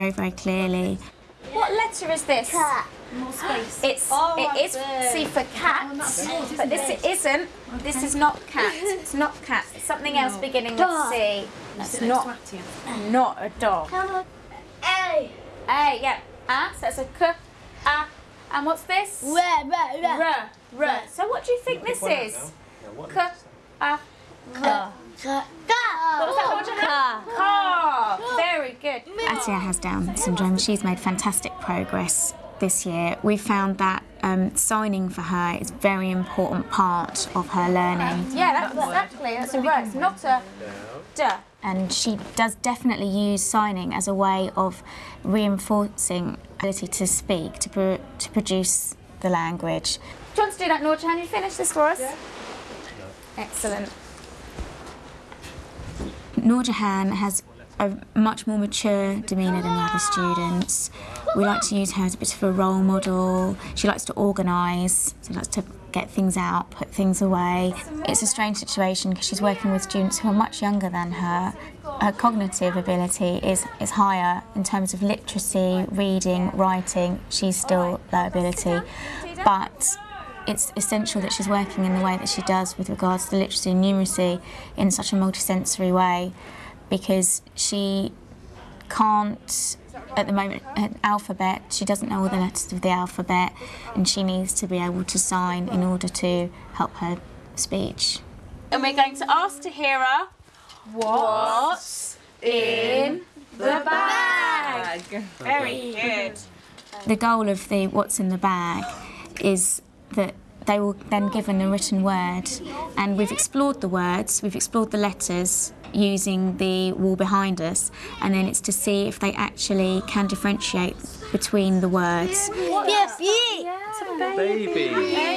very, very clearly. What letter is this? Cat. More space. It is C for cat, but this isn't. This is not cat. It's not cat. It's something else beginning with C. It's not a dog. A. A, yeah. A, so it's a K, A. And what's this? R. So what do you think this is? K, A, R. What was that, Nurjahan? Car. Very good. Atia has Down syndrome. She's made fantastic progress this year. We found that signing for her is a very important part of her learning. Yeah, that's exactly. That's a right. It's not a D. And she does definitely use signing as a way of reinforcing ability to speak, to produce the language. Do you want to do that, Nurjahan? You finish this for us? Yeah. Excellent. Nurjahan has a much more mature demeanour than the other students. We like to use her as a bit of a role model. She likes to organise, she likes to get things out, put things away. It's a strange situation because she's working with students who are much younger than her. Her cognitive ability is higher in terms of literacy, reading, writing. She's still low ability, but it's essential that she's working in the way that she does with regards to literacy and numeracy in such a multisensory way, because she can't, at the moment, an alphabet, she doesn't know all the letters of the alphabet, and she needs to be able to sign in order to help her speech. And we're going to ask Tahira, what's in the bag? Very good. The goal of the What's in the Bag is that they will then given a written word, and we've explored the words, we've explored the letters using the wall behind us, and then it's to see if they actually can differentiate between the words. Yes, Baby.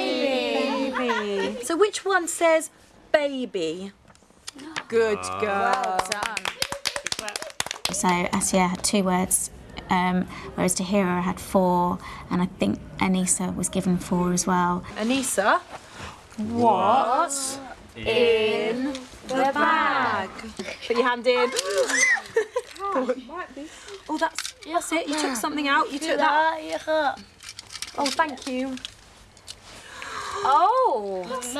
So which one says baby? Good girl. Well done. So Atia had 2 words, whereas Tahira had 4, and I think Anissa was given 4 as well. Anissa, what's in the bag? Put your hand in. Oh, that's it. You took something out. You took that. Oh, thank you. Oh.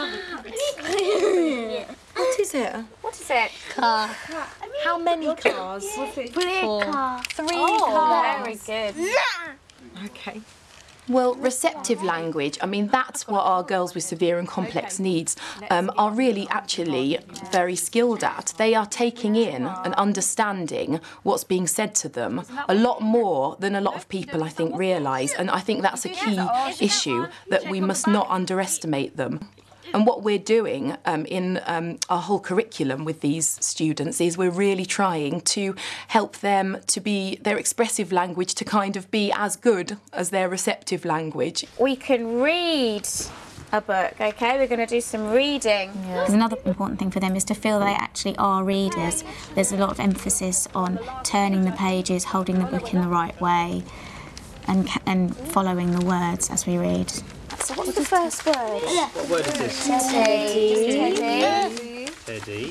What is it? What is it? Car. How many cars? 3 car. 3 Oh, cars. very good. Okay. Well, receptive language, I mean, that's what our girls with severe and complex needs are really actually very skilled at. They are taking in and understanding what's being said to them a lot more than a lot of people, I think, realise. And I think that's a key issue, that we must not underestimate them. And what we're doing in our whole curriculum with these students is we're really trying to help them to be, their expressive language to kind of be as good as their receptive language. We can read a book, okay? We're going to do some reading. Because another important thing for them is to feel they actually are readers. There's a lot of emphasis on turning the pages, holding the book in the right way, and following the words as we read. So what's the first word? What word is this? Teddy. Teddy.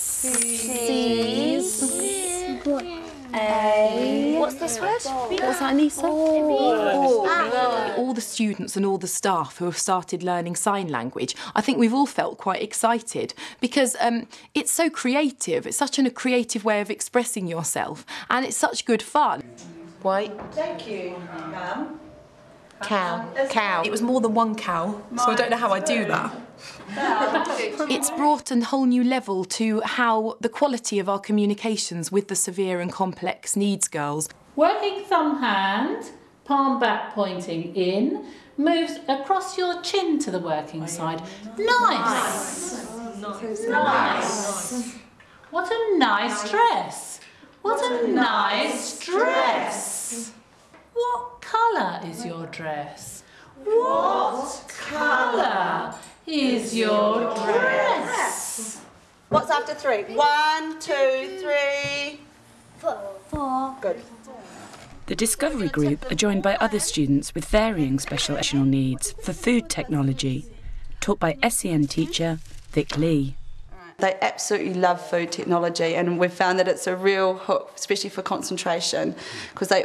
C's. A. What's this word? What's that, Anissa? All the students and all the staff who have started learning sign language, I think we've all felt quite excited because it's so creative. It's such a creative way of expressing yourself, and it's such good fun. White. Thank you, ma'am. Cow. Cow. It was more than one cow, so I don't know how I do that. It's brought a whole new level to how the quality of our communications with the severe and complex needs girls. Working thumb hand, palm back pointing in, moves across your chin to the working side. Nice. Nice. What a nice dress. What a nice dress. What colour is your dress? What colour is your dress? What's after 3? 1, 2, 3. 4. Good. The Discovery Group are joined by other students with varying special educational needs for food technology, taught by SEN teacher Vic Lee. They absolutely love food technology, and we've found that it's a real hook, especially for concentration, because they